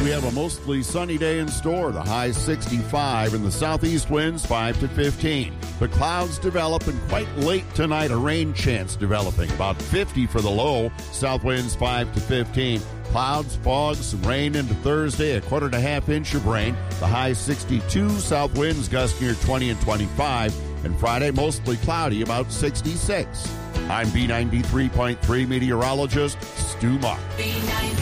We have a mostly sunny day in store. The high 65 and the southeast winds 5 to 15. The clouds develop and quite late tonight a rain chance developing. About 50 for the low. South winds 5 to 15. Clouds, fog, some rain into Thursday, 1/4 inch of rain. The high 62, south winds gust near 20 and 25. And Friday, mostly cloudy, about 66. I'm B93.3 meteorologist Stu Mark. B93.